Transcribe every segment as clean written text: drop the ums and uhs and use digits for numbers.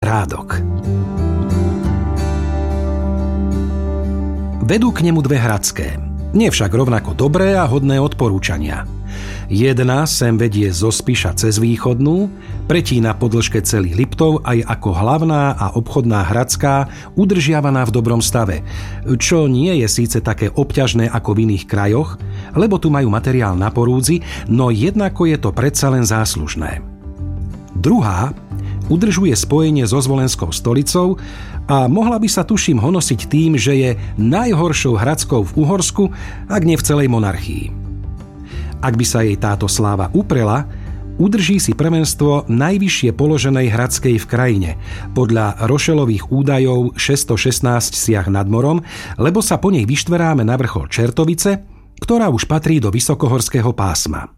Hrádok. Vedú k nemu dve hradské, nie však rovnako dobré a hodné odporúčania. Jedna sem vedie zo Spiša cez Východnú, pretína po dĺžke celý Liptov aj ako hlavná a obchodná hradská, udržiavaná v dobrom stave, čo nie je síce také obťažné ako v iných krajoch, lebo tu majú materiál na porúdzi, no jednako je to predsa len záslužné. Druhá udržuje spojenie so Zvolenskou stolicou a mohla by sa tuším honosiť tým, že je najhoršou hradskou v Uhorsku, ak nie v celej monarchii. Ak by sa jej táto sláva uprela, udrží si prvenstvo najvyššie položenej hradskej v krajine, podľa Rošelových údajov 616 siah nad morom, lebo sa po nej vyštveráme na vrchol Čertovice, ktorá už patrí do vysokohorského pásma.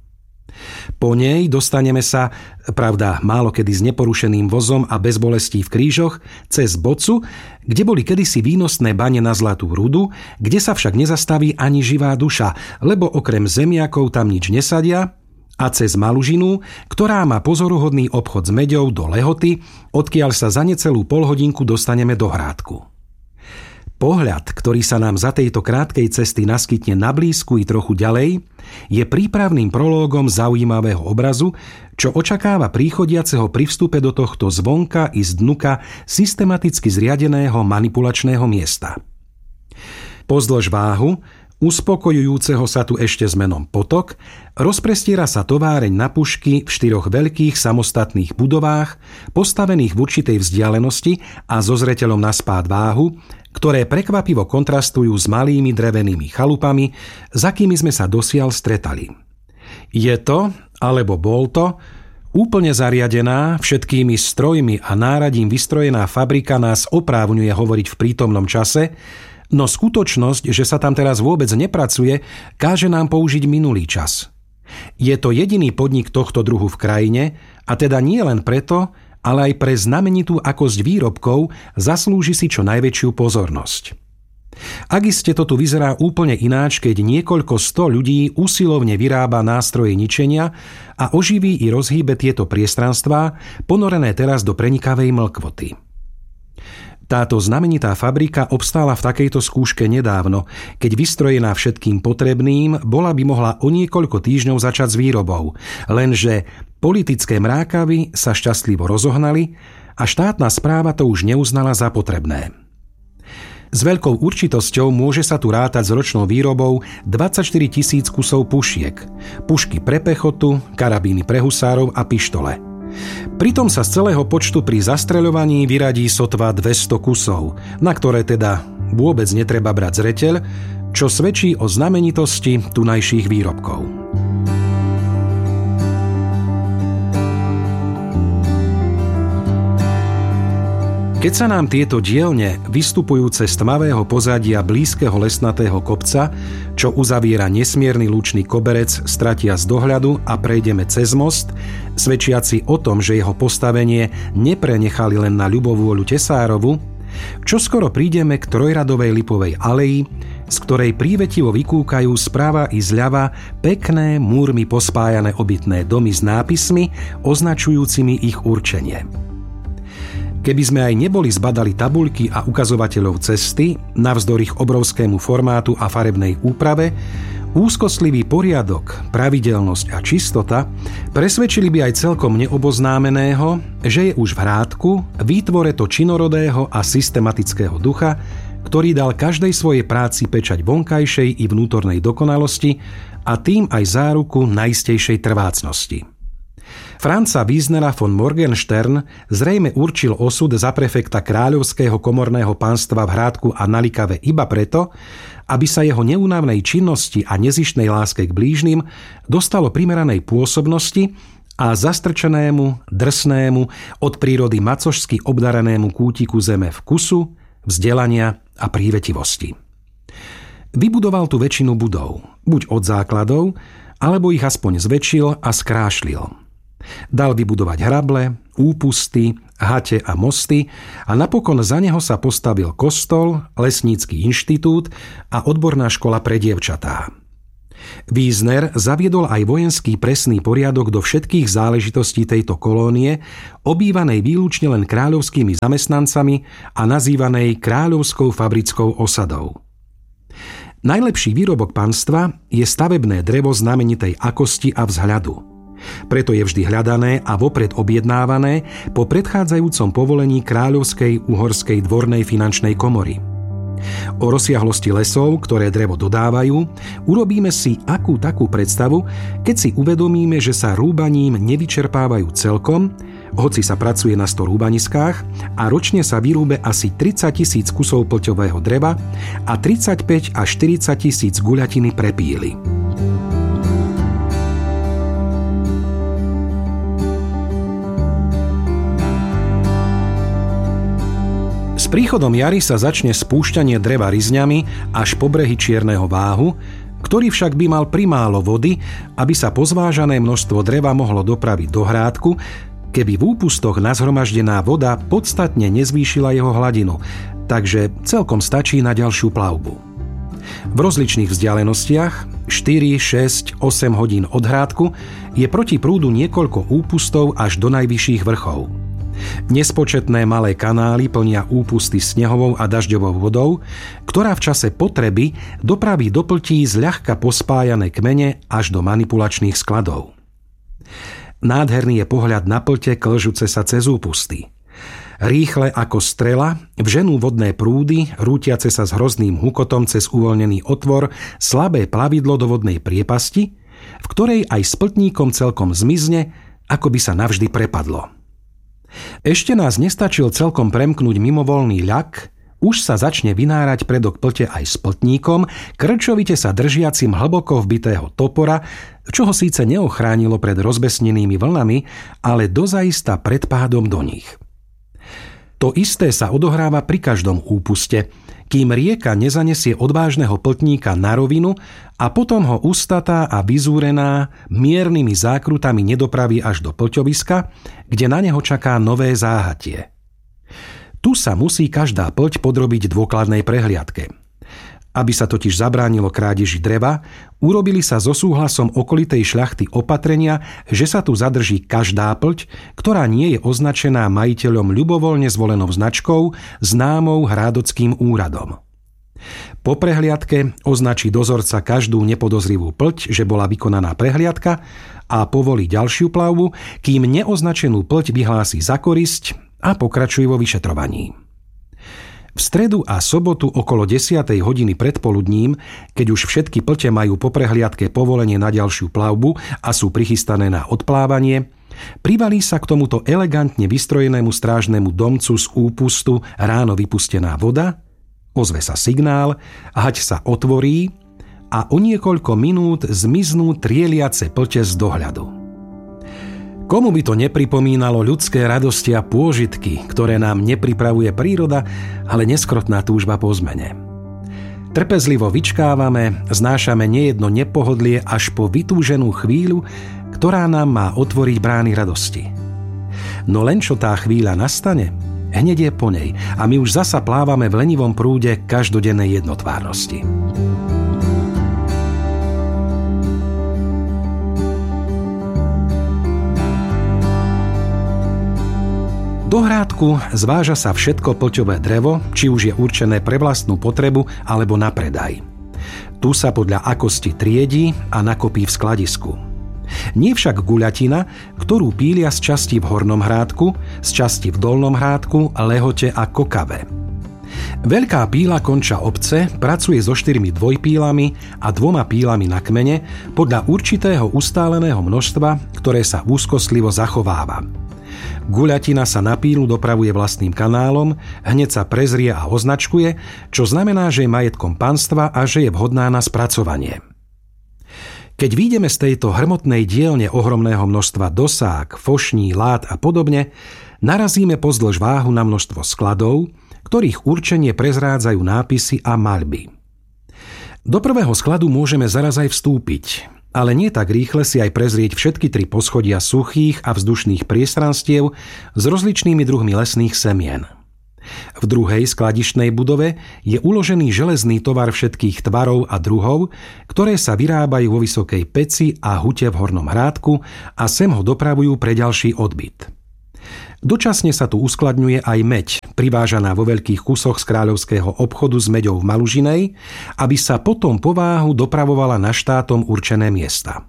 Po nej dostaneme sa, pravda málokedy s neporušeným vozom a bez bolestí v krížoch, cez Bocu, kde boli kedysi výnosné bane na zlatú rudu, kde sa však nezastaví ani živá duša, lebo okrem zemiakov tam nič nesadia, a cez Malužinu, ktorá má pozoruhodný obchod s meďou do Lehoty, odkiaľ sa za necelú polhodinku dostaneme do Hrádku. Pohľad, ktorý sa nám za tejto krátkej cesty naskytne na blízku i trochu ďalej, je prípravným prológom zaujímavého obrazu, čo očakáva príchodiaceho pri vstupe do tohto zvonka i z dnuka systematicky zriadeného manipulačného miesta. Pozdĺž váhu, uspokojujúceho sa tu ešte s menom Potok, rozprestiera sa továreň na pušky v 4 veľkých samostatných budovách, postavených v určitej vzdialenosti a so zreteľom na spád váhu, ktoré prekvapivo kontrastujú s malými drevenými chalupami, za akými sme sa dosiaľ stretali. Je to, alebo bol to, úplne zariadená, všetkými strojmi a náradím vystrojená fabrika nás oprávňuje hovoriť v prítomnom čase, no skutočnosť, že sa tam teraz vôbec nepracuje, káže nám použiť minulý čas. Je to jediný podnik tohto druhu v krajine, a teda nie len preto, ale aj pre znamenitú akosť výrobkov zaslúži si čo najväčšiu pozornosť. Ak iste to tu vyzerá úplne ináč, keď niekoľko 100 ľudí usilovne vyrába nástroje ničenia a oživí i rozhýbe tieto priestranstvá, ponorené teraz do prenikavej mlkvoty. Táto znamenitá fabrika obstála v takejto skúške nedávno, keď vystrojená všetkým potrebným, bola by mohla o niekoľko týždňov začať s výrobou, lenže politické mrákavy sa šťastlivo rozohnali a štátna správa to už neuznala za potrebné. S veľkou určitosťou môže sa tu rátať s ročnou výrobou 24 000 kusov pušiek, pušky pre pechotu, karabíny pre husárov a pištole. Pritom sa z celého počtu pri zastreľovaní vyradí sotva 200 kusov, na ktoré teda vôbec netreba brať zreteľ, čo svedčí o znamenitosti tunajších výrobkov. Keď sa nám tieto dielne, vystupujúce z tmavého pozadia blízkeho lesnatého kopca, čo uzaviera nesmierny lučný koberec, stratia z dohľadu a prejdeme cez most, svedčiaci o tom, že jeho postavenie neprenechali len na ľubovôľu tesárovu, čoskoro prídeme k trojradovej lipovej aleji, z ktorej prívetivo vykúkajú sprava i zľava pekné múrmi pospájané obytné domy s nápismi označujúcimi ich určenie. Keby sme aj neboli zbadali tabuľky a ukazovateľov cesty, navzdory ich obrovskému formátu a farebnej úprave, úzkostlivý poriadok, pravidelnosť a čistota presvedčili by aj celkom neoboznámeného, že je už v Hrádku výtvore to činorodého a systematického ducha, ktorý dal každej svojej práci pečať vonkajšej i vnútornej dokonalosti a tým aj záruku najistejšej trvácnosti. Franza Wiesnera von Morgenstern zrejme určil osud za prefekta kráľovského komorného pánstva v Hrádku a na Likave iba preto, aby sa jeho neúnavnej činnosti a nezištnej láske k blížnym dostalo primeranej pôsobnosti a zastrčenému, drsnému, od prírody macožsky obdarenému kútiku zeme vkusu, vzdelania a prívetivosti. Vybudoval tu väčšinu budov, buď od základov, alebo ich aspoň zväčšil a skrášlil. Dal vybudovať hrable, úpusty, hate a mosty a napokon za neho sa postavil kostol, lesnícky inštitút a odborná škola pre dievčatá. Wiesner zaviedol aj vojenský presný poriadok do všetkých záležitostí tejto kolónie, obývanej výlučne len kráľovskými zamestnancami a nazývanej kráľovskou fabrickou osadou. Najlepší výrobok panstva je stavebné drevo znamenitej akosti a vzhľadu. Preto je vždy hľadané a vopred objednávané po predchádzajúcom povolení Kráľovskej uhorskej dvornej finančnej komory. O rozsiahlosti lesov, ktoré drevo dodávajú, urobíme si akú takú predstavu, keď si uvedomíme, že sa rúbaním nevyčerpávajú celkom, hoci sa pracuje na 100 rúbaniskách a ročne sa vyrúbe asi 30 000 kusov plťového dreva a 35 až 40 000 guľatiny prepíly. S príchodom jary sa začne spúšťanie dreva ryzňami až po brehy Čierneho Váhu, ktorý však by mal primálo vody, aby sa pozvážané množstvo dreva mohlo dopraviť do hrádku, keby v úpustoch nazhromaždená voda podstatne nezvýšila jeho hladinu, takže celkom stačí na ďalšiu plavbu. V rozličných vzdialenostiach 4, 6, 8 hodín od hrádku je proti prúdu niekoľko úpustov až do najvyšších vrchov. Nespočetné malé kanály plnia úpusty snehovou a dažďovou vodou, ktorá v čase potreby dopraví do pltí zľahka pospájané kmene až do manipulačných skladov. Nádherný je pohľad na plte klžúce sa cez úpusty. Rýchle ako strela vženú vodné prúdy, rútiace sa s hrozným hukotom cez uvoľnený otvor slabé plavidlo do vodnej priepasti, v ktorej aj s pltníkom celkom zmizne, ako by sa navždy prepadlo. Ešte nás nestačil celkom premknúť mimovoľný ľak, už sa začne vynárať predok plte aj s pltníkom, krčovite sa držiacim hlboko vbitého topora, čo ho síce neochránilo pred rozbesnenými vlnami, ale dozaista pred pádom do nich. To isté sa odohráva pri každom úpuste, kým rieka nezanesie odvážneho pltníka na rovinu a potom ho ustatá a vyzúrená miernymi zákrutami nedopraví až do plťoviska, kde na neho čaká nové záhatie. Tu sa musí každá plť podrobiť dôkladnej prehliadke. Aby sa totiž zabránilo krádeži dreva, urobili sa so súhlasom okolitej šľachty opatrenia, že sa tu zadrží každá plť, ktorá nie je označená majiteľom ľubovoľne zvolenou značkou, známou hrádockým úradom. Po prehliadke označí dozorca každú nepodozrivú plť, že bola vykonaná prehliadka a povolí ďalšiu plavbu, kým neoznačenú plť vyhlási za korisť a pokračuje vo vyšetrovaní. V stredu a sobotu okolo 10. hodiny predpoludním, keď už všetky plte majú po prehliadke povolenie na ďalšiu plavbu a sú prichystané na odplávanie, privalí sa k tomuto elegantne vystrojenému strážnemu domcu z úpustu ráno vypustená voda, ozve sa signál, hať sa otvorí a o niekoľko minút zmiznú trieliace plte z dohľadu. Komu by to nepripomínalo ľudské radosti a pôžitky, ktoré nám nepripravuje príroda, ale neskrotná túžba po zmene. Trpezlivo vyčkávame, znášame nejedno nepohodlie až po vytúženú chvíľu, ktorá nám má otvoriť brány radosti. No len čo tá chvíľa nastane, hneď je po nej a my už zasa plávame v lenivom prúde každodennej jednotvárnosti. Do hrádku zváža sa všetko plťové drevo, či už je určené pre vlastnú potrebu alebo na predaj. Tu sa podľa akosti triedi a nakopí v skladisku. Nie však guľatina, ktorú pília z časti v hornom hrádku, z časti v dolnom hrádku, lehote a kokave. Veľká píla konča obce pracuje so 4 dvojpílami a 2 pílami na kmene podľa určitého ustáleného množstva, ktoré sa úzkostlivo zachováva. Guľatina sa na pílu dopravuje vlastným kanálom, hneď sa prezrie a označkuje, čo znamená, že je majetkom panstva a že je vhodná na spracovanie. Keď výjdeme z tejto hrmotnej dielne ohromného množstva dosák, fošní, lát a podobne, narazíme pozdĺž váhu na množstvo skladov, ktorých určenie prezrádzajú nápisy a maľby. Do prvého skladu môžeme zaraz aj vstúpiť, ale nie tak rýchle si aj prezrieť všetky 3 poschodia suchých a vzdušných priestranstiev s rozličnými druhmi lesných semien. V druhej skladištnej budove je uložený železný tovar všetkých tvarov a druhov, ktoré sa vyrábajú vo Vysokej Peci a Hute v Hornom Hrádku a sem ho dopravujú pre ďalší odbyt. Dočasne sa tu uskladňuje aj meď, privážaná vo veľkých kusoch z kráľovského obchodu s meďou v Malužinej, aby sa potom po váhu dopravovala na štátom určené miesta.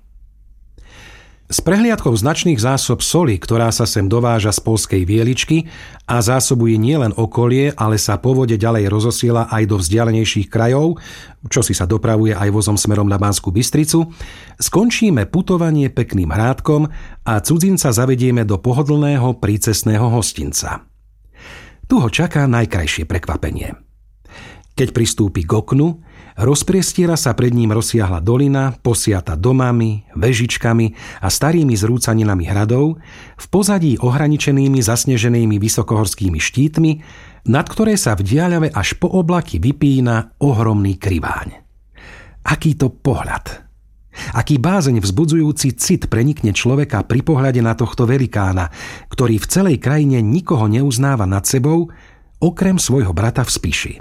S prehliadkou značných zásob soli, ktorá sa sem dováža z poľskej Vieličky a zásobuje nielen okolie, ale sa po vode ďalej rozosiela aj do vzdialenejších krajov, čo si sa dopravuje aj vozom smerom na Banskú Bystricu, skončíme putovanie pekným Hrádkom a cudzinca zavedieme do pohodlného prícestného hostinca. Tu ho čaká najkrajšie prekvapenie. Keď pristúpi k oknu, rozpriestiera sa pred ním rozsiahla dolina, posiata domami, vežičkami a starými zrúcaninami hradov, v pozadí ohraničenými zasneženými vysokohorskými štítmi, nad ktoré sa v diaľave až po oblaky vypína ohromný kriváň. Aký to pohľad! Aký bázeň vzbudzujúci cit prenikne človeka pri pohľade na tohto velikána, ktorý v celej krajine nikoho neuznáva nad sebou, okrem svojho brata v Spiši.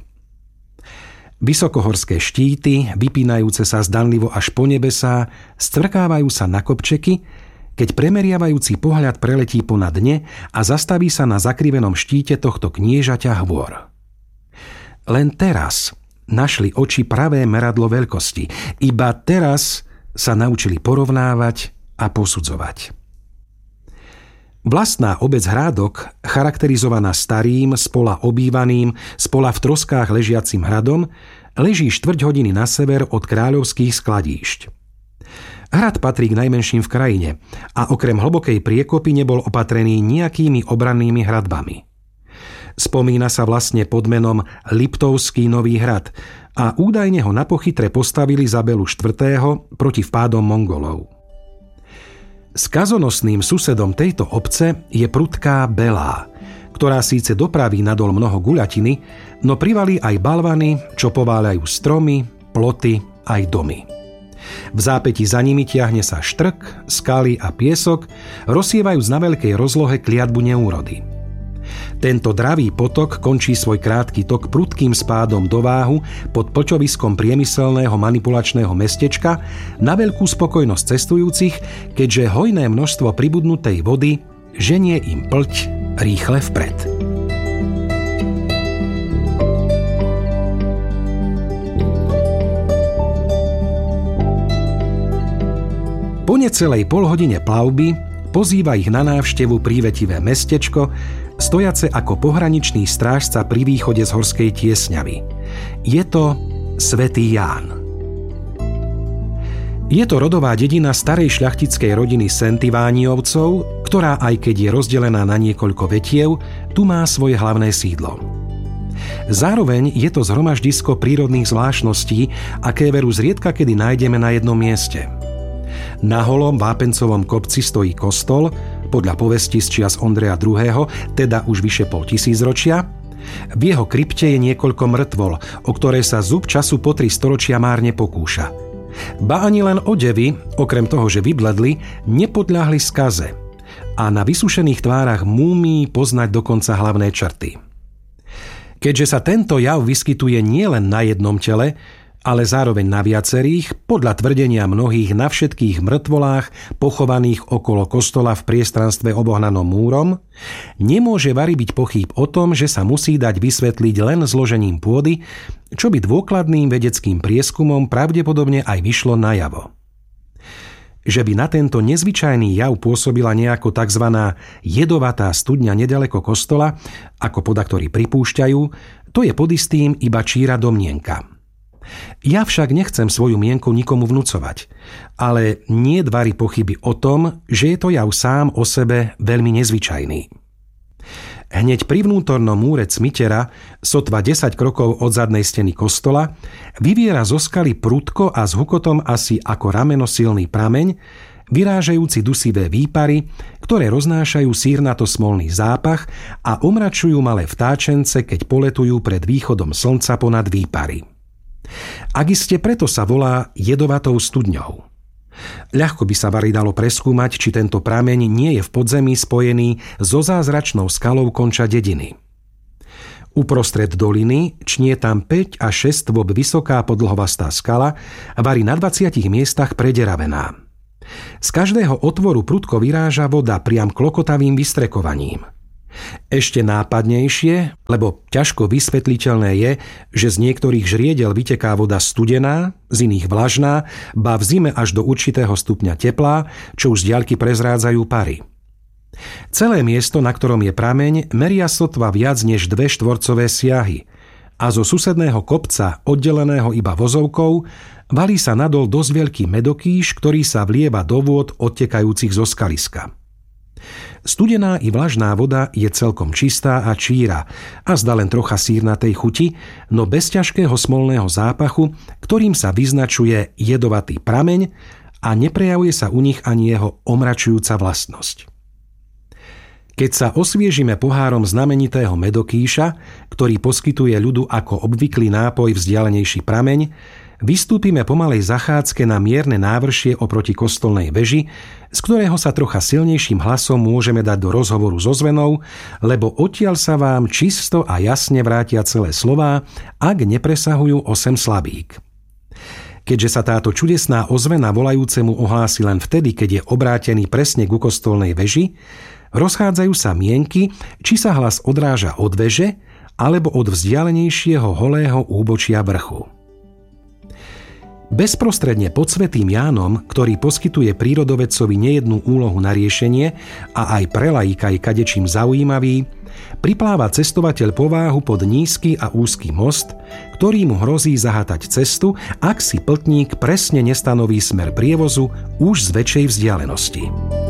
Vysokohorské štíty, vypínajúce sa zdanlivo až po nebesá, stvrkávajú sa na kopčeky, keď premeriavajúci pohľad preletí ponad dne a zastaví sa na zakrivenom štíte tohto kniežaťa hôr. Len teraz našli oči pravé meradlo veľkosti, iba teraz sa naučili porovnávať a posudzovať. Vlastná obec Hrádok, charakterizovaná starým, spola obývaným, spola v troskách ležiacim hradom, leží 4 hodiny na sever od kráľovských skladíšť. Hrad patrí k najmenším v krajine a okrem hlbokej priekopy nebol opatrený nejakými obrannými hradbami. Spomína sa vlastne pod menom Liptovský Nový hrad a údajne ho na pochytre postavili za Belu IV. Proti vpádom Mongolov. Skazonosným susedom tejto obce je prudká Belá, ktorá síce dopraví nadol mnoho guľatiny, no privalí aj balvany, čo pováľajú stromy, ploty aj domy. V zápäti za nimi tiahne sa štrk, skaly a piesok, rozsievajúc na veľkej rozlohe kliatbu neúrody. Tento dravý potok končí svoj krátky tok prudkým spádom do váhu pod plčoviskom priemyselného manipulačného mestečka na veľkú spokojnosť cestujúcich, keďže hojné množstvo pribudnutej vody ženie im plť rýchle vpred. Po necelej polhodine plavby pozýva ich na návštevu prívetivé mestečko, stojace ako pohraničný strážca pri východe z Horskej Tiesňavy. Je to Svätý Ján. Je to rodová dedina starej šľachtickej rodiny Sentivániovcov, ktorá aj keď je rozdelená na niekoľko vetiev, tu má svoje hlavné sídlo. Zároveň je to zhromaždisko prírodných zvláštností, aké veru zriedka kedy nájdeme na jednom mieste. Na holom vápencovom kopci stojí kostol, podľa povesti z čias Ondreja II., teda už vyše 500 ročia. V jeho krypte je niekoľko mŕtvol, o ktoré sa zub času po 3 storočia márne pokúša. Ba ani len odevy, okrem toho, že vybledli, nepodľahli skaze a na vysušených tvárach múmií poznať dokonca hlavné črty. Keďže sa tento jav vyskytuje nielen na jednom tele, ale zároveň na viacerých, podľa tvrdenia mnohých na všetkých mŕtvolách pochovaných okolo kostola v priestranstve obohnanom múrom, nemôže vari byť pochýb o tom, že sa musí dať vysvetliť len zložením pôdy, čo by dôkladným vedeckým prieskumom pravdepodobne aj vyšlo najavo. Že by na tento nezvyčajný jav pôsobila nejako tzv. Jedovatá studňa nedaleko kostola, ako podaktori pripúšťajú, to je pod istým iba číra domnienka. Ja však nechcem svoju mienku nikomu vnúcovať, ale nie dvari pochyby o tom, že je to jav sám o sebe veľmi nezvyčajný. Hneď pri vnútornom múre cmitera, sotva 10 krokov od zadnej steny kostola, vyviera zo skaly prudko a s hukotom asi ako rameno silný prameň, vyrážajúci dusivé výpary, ktoré roznášajú sírnato-smolný zápach a omračujú malé vtáčence, keď poletujú pred východom slnca ponad výpary. Ak iste preto sa volá jedovatou studňou. Ľahko by sa vari dalo preskúmať, či tento prameň nie je v podzemí spojený so zázračnou skalou konča dediny. Uprostred doliny čnie tam 5 až 6 stôp vysoká podlhovastá skala, varí na 20 miestach prederavená. Z každého otvoru prudko vyráža voda priam klokotavým vystrekovaním. Ešte nápadnejšie, lebo ťažko vysvetliteľné je, že z niektorých žriediel vyteká voda studená, z iných vlažná, ba v zime až do určitého stupňa teplá, čo už z diaľky prezrádzajú pary. Celé miesto, na ktorom je prameň, meria sotva viac než 2 štvorcové siahy a zo susedného kopca, oddeleného iba vozovkou, valí sa nadol dosť veľký medokýš, ktorý sa vlieva do vôd odtekajúcich zo skaliska. Studená i vlažná voda je celkom čistá a číra a zdá len trocha sírnatej chuti, no bez ťažkého smolného zápachu, ktorým sa vyznačuje jedovatý prameň a neprejavuje sa u nich ani jeho omračujúca vlastnosť. Keď sa osviežime pohárom znamenitého medokýša, ktorý poskytuje ľudu ako obvyklý nápoj vzdialenejší prameň, vystúpime po malej zachádzke na mierne návršie oproti kostolnej veži, z ktorého sa trocha silnejším hlasom môžeme dať do rozhovoru so zvenou, lebo odtiaľ sa vám čisto a jasne vrátia celé slová, ak nepresahujú 8 slabík. Keďže sa táto čudesná ozvena volajúcemu ohlási len vtedy, keď je obrátený presne ku kostolnej veži, rozchádzajú sa mienky, či sa hlas odráža od veže alebo od vzdialenejšieho holého úbočia vrchu. Bezprostredne pod svätým Jánom, ktorý poskytuje prírodovedcovi nejednú úlohu na riešenie a aj pre laika je kadečím zaujímavý, pripláva cestovateľ pováhu pod nízky a úzky most, ktorý mu hrozí zahatať cestu, ak si pltník presne nestanoví smer prievozu už z väčšej vzdialenosti.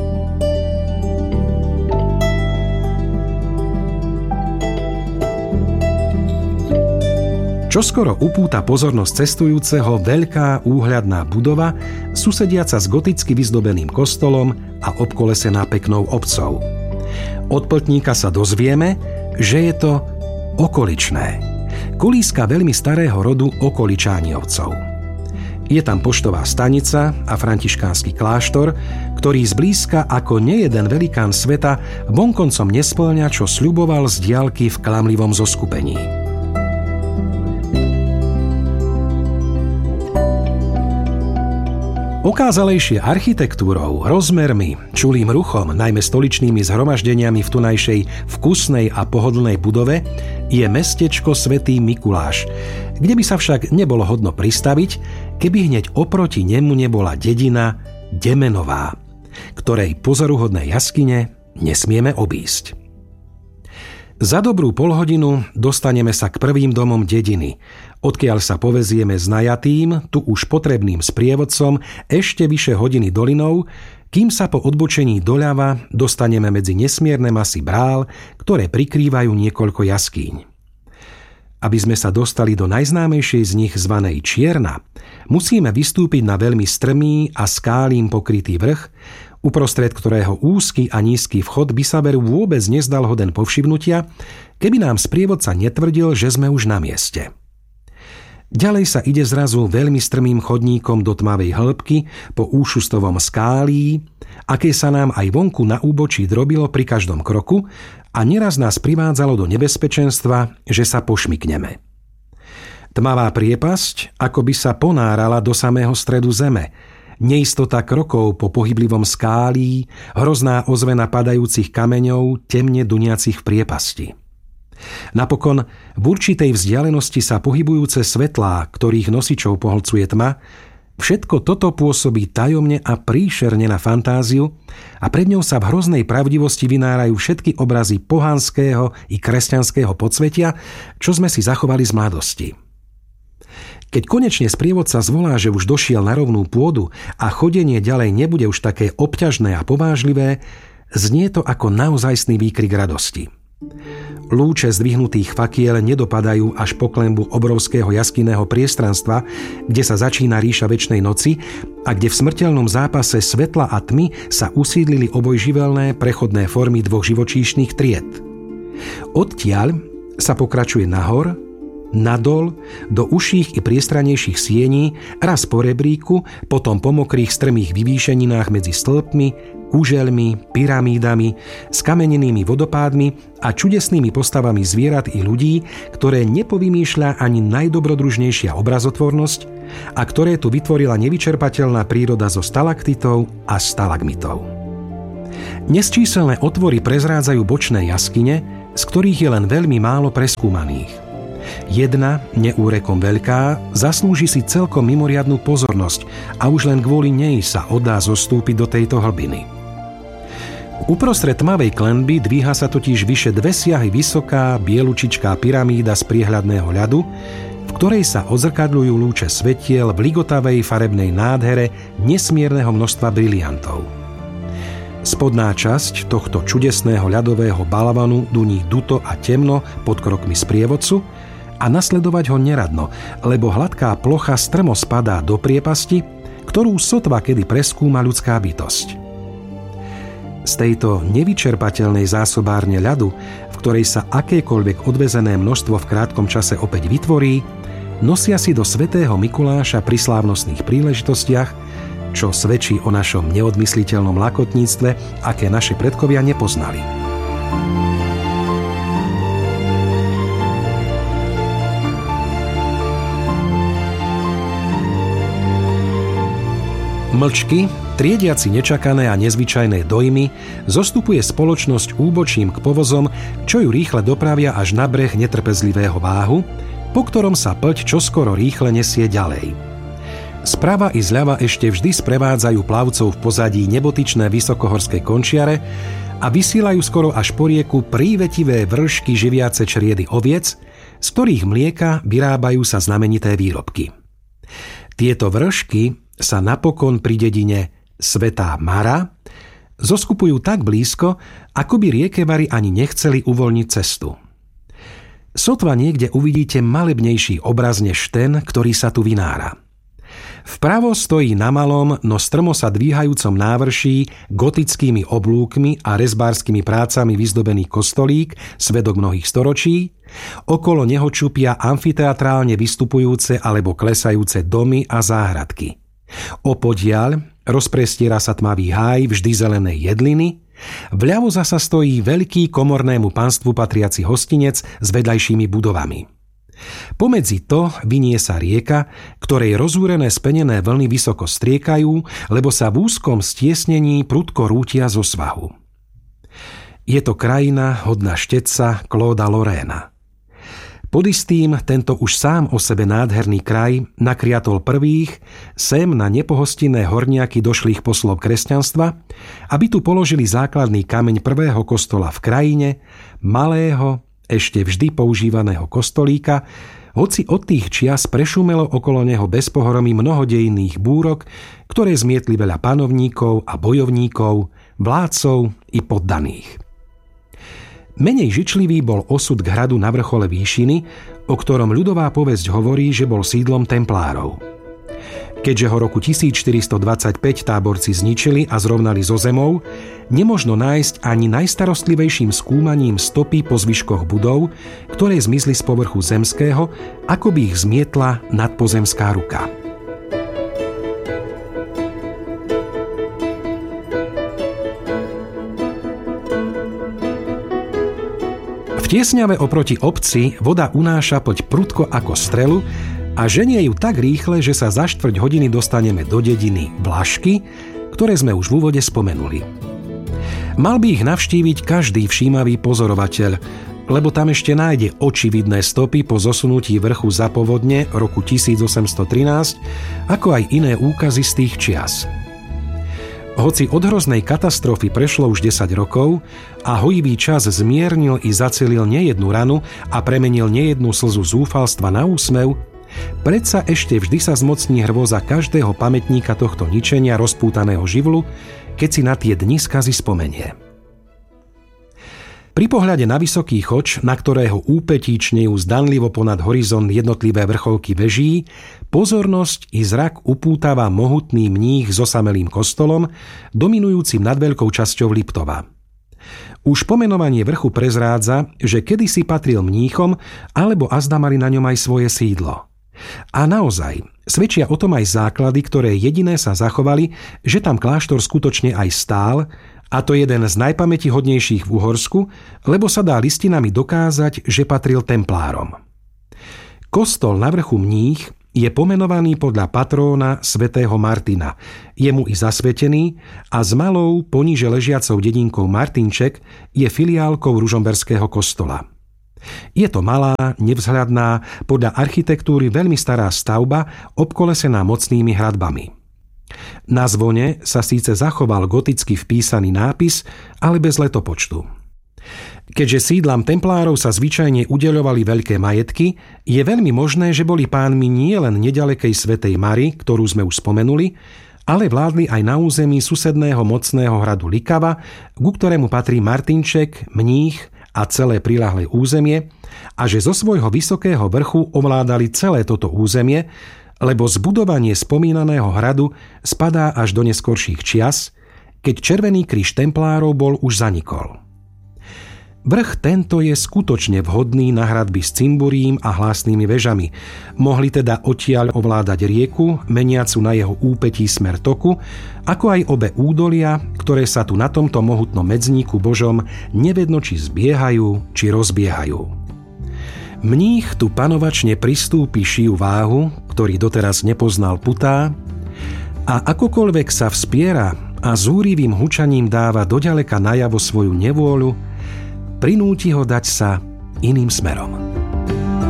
Čoskoro upúta pozornosť cestujúceho veľká úhľadná budova, susediaca s goticky vyzdobeným kostolom a obkolesená peknou obcou. Od pltníka sa dozvieme, že je to okoličné. Kolíska veľmi starého rodu Okoličániovcov. Je tam poštová stanica a františkánsky kláštor, ktorý zblízka ako nejeden velikán sveta vonkoncom nespĺňa, čo sľuboval z diaľky v klamlivom zoskupení. Okázalejšie architektúrou, rozmermi, čulým ruchom, najmä stoličnými zhromaždeniami v tunajšej vkusnej a pohodlnej budove je mestečko Svätý Mikuláš, kde by sa však nebolo hodno pristaviť, keby hneď oproti nemu nebola dedina Demenová, ktorej pozoruhodné jaskyne nesmieme obísť. Za dobrú polhodinu dostaneme sa k prvým domom dediny, odkiaľ sa povezieme s najatým, tu už potrebným sprievodcom ešte vyše hodiny dolinou, kým sa po odbočení doľava dostaneme medzi nesmierne masy brál, ktoré prikrývajú niekoľko jaskýň. Aby sme sa dostali do najznámejšej z nich zvanej Čierna, musíme vystúpiť na veľmi strmý a skálím pokrytý vrch, uprostred ktorého úzky a nízky vchod by sa veru vôbec nezdal hoden povšimnutia, keby nám sprievodca netvrdil, že sme už na mieste. Ďalej sa ide zrazu veľmi strmým chodníkom do tmavej hĺbky po úšustovom skálí, aké sa nám aj vonku na úbočí drobilo pri každom kroku a neraz nás privádzalo do nebezpečenstva, že sa pošmykneme. Tmavá priepasť ako by sa ponárala do samého stredu zeme, neistota krokov po pohyblivom skálí, hrozná ozvena padajúcich kameňov, temne duniacich v priepasti. Napokon v určitej vzdialenosti sa pohybujúce svetlá, ktorých nosičov pohlcuje tma, všetko toto pôsobí tajomne a príšerne na fantáziu a pred ňou sa v hroznej pravdivosti vynárajú všetky obrazy pohanského i kresťanského podsvetia, čo sme si zachovali z mladosti. Keď konečne sprievodca zvolá, že už došiel na rovnú pôdu a chodenie ďalej nebude už také obťažné a povážlivé, znie to ako naozajstný výkrik radosti. Lúče zdvihnutých fakiel nedopadajú až po klenbu obrovského jaskinného priestranstva, kde sa začína ríša večnej noci a kde v smrteľnom zápase svetla a tmy sa usídlili obojživelné prechodné formy dvoch živočíšnych tried. Odtiaľ sa pokračuje nahor nadol, do užších i priestranejších siení, raz po rebríku, potom po mokrých strmých vyvýšeninách medzi stĺpmi, kužeľmi, pyramídami, skamenenými vodopádmi a čudesnými postavami zvierat i ľudí, ktoré nepovymýšľa ani najdobrodružnejšia obrazotvornosť a ktoré tu vytvorila nevyčerpateľná príroda zo stalaktitov a stalagmitov. Nesčíselné otvory prezrádzajú bočné jaskyne, z ktorých je len veľmi málo preskúmaných. Jedna, neúrekom veľká, zaslúži si celkom mimoriadnu pozornosť a už len kvôli nej sa oddá zostúpiť do tejto hlbiny. Uprostred tmavej klenby dvíha sa totiž vyše 2 siahy vysoká, bielučičká pyramída z priehľadného ľadu, v ktorej sa odzrkadľujú lúče svetiel v ligotavej farebnej nádhere nesmierneho množstva briliantov. Spodná časť tohto čudesného ľadového balvanu duní duto a temno pod krokmi sprievodcu a nasledovať ho neradno, lebo hladká plocha strmo spadá do priepasti, ktorú sotva kedy preskúma ľudská bytosť. Z tejto nevyčerpateľnej zásobárne ľadu, v ktorej sa akékoľvek odvezené množstvo v krátkom čase opäť vytvorí, nosia si do svätého Mikuláša pri slávnostných príležitostiach, čo svedčí o našom neodmysliteľnom lakotníctve, aké naši predkovia nepoznali. Mlčky, triediaci nečakané a nezvyčajné dojmy, zostupuje spoločnosť úbočím k povozom, čo ju rýchle dopravia až na breh netrpezlivého váhu, po ktorom sa plť čoskoro rýchle nesie ďalej. Sprava i zľava ešte vždy sprevádzajú plavcov v pozadí nebotyčné vysokohorské končiare a vysielajú skoro až po rieku prívetivé vršky živiace čriedy oviec, z ktorých mlieka vyrábajú sa znamenité výrobky. Tieto vršky sa napokon pri dedine Svätá Mara zoskupujú tak blízko, ako by riekevari ani nechceli uvoľniť cestu. Sotva niekde uvidíte malebnejší obraz než ten, ktorý sa tu vynára. Vpravo stojí na malom, no strmo sa dvíhajúcom návrší gotickými oblúkmi a rezbárskymi prácami vyzdobený kostolík, svedok mnohých storočí, okolo neho čupia amfiteatrálne vystupujúce alebo klesajúce domy a záhradky. Opodiaľ rozprestiera sa tmavý háj vždy zelenej jedliny, vľavo zasa stojí veľký komornému panstvu patriaci hostinec s vedľajšími budovami. Pomedzi to vinie sa rieka, ktorej rozúrené spenené vlny vysoko striekajú, lebo sa v úzkom stiesnení prudko rútia zo svahu. Je to krajina hodná štetca Clauda Lorraina. Pod istým tento už sám o sebe nádherný kraj nakriatol prvých sem na nepohostinné horniaky došlých poslov kresťanstva, aby tu položili základný kameň prvého kostola v krajine, malého, ešte vždy používaného kostolíka, hoci od tých čias prešumelo okolo neho bez pohromy mnohodejných búrok, ktoré zmietli veľa panovníkov a bojovníkov, vládcov i poddaných. Menej žičlivý bol osud k hradu na vrchole výšiny, o ktorom ľudová povesť hovorí, že bol sídlom templárov. Keďže ho roku 1425 táborci zničili a zrovnali so zemou, nemožno nájsť ani najstarostlivejším skúmaním stopy po zvyškoch budov, ktoré zmizli z povrchu zemského, ako by ich zmietla nadpozemská ruka. V tiesňave oproti obci voda unáša poď prudko ako strelu a ženie ju tak rýchle, že sa za 4 hodiny dostaneme do dediny Vlašky, ktoré sme už v úvode spomenuli. Mal by ich navštíviť každý všímavý pozorovateľ, lebo tam ešte nájde očividné stopy po zosunutí vrchu za povodne roku 1813, ako aj iné úkazy z tých čias. Hoci od hroznej katastrofy prešlo už 10 rokov a hojivý čas zmiernil i zacelil nejednu ranu a premenil nejednu slzu zúfalstva na úsmev, predsa ešte vždy sa zmocní hrôza každého pamätníka tohto ničenia rozpútaného živlu, keď si na tie dni skazy spomenie. Pri pohľade na vysoký choč, na ktorého úpetíčnejú zdanlivo ponad horizont jednotlivé vrcholky veží, pozornosť i zrak upútava mohutný mních s osamelým kostolom, dominujúcim nad veľkou časťou Liptova. Už pomenovanie vrchu prezrádza, že kedysi patril mníchom, alebo azda mali na ňom aj svoje sídlo. A naozaj, svedčia o tom aj základy, ktoré jediné sa zachovali, že tam kláštor skutočne aj stál, a to jeden z najpamätihodnejších v Uhorsku, lebo sa dá listinami dokázať, že patril templárom. Kostol na vrchu Mních je pomenovaný podľa patróna svätého Martina, jemu i zasvetený, a s malou, poníže ležiacou dedinkou Martinček je filiálkou ružomberského kostola. Je to malá, nevzhľadná, podľa architektúry veľmi stará stavba, obkolesená mocnými hradbami. Na zvone sa síce zachoval goticky vpísaný nápis, ale bez letopočtu. Keďže sídlam templárov sa zvyčajne udeľovali veľké majetky, je veľmi možné, že boli pánmi nielen nedalekej svätej Mary, ktorú sme už spomenuli, ale vládli aj na území susedného mocného hradu Likava, ku ktorému patrí Martinček, Mních a celé priľahlé územie, a že zo svojho vysokého vrchu ovládali celé toto územie, lebo zbudovanie spomínaného hradu spadá až do neskorších čias, keď Červený kríž templárov bol už zanikol. Vrch tento je skutočne vhodný na hradby s cimburím a hlásnymi vežami. Mohli teda odtiaľ ovládať rieku, meniacu na jeho úpetí smer toku, ako aj obe údolia, ktoré sa tu na tomto mohutnom medzníku Božom nevedno či zbiehajú, či rozbiehajú. Mních tu panovačne pristúpi šiu váhu, ktorý doteraz nepoznal putá, a akokoľvek sa vspiera a zúrivým hučaním dáva doďaleka najavo svoju nevôľu, prinúti ho dať sa iným smerom.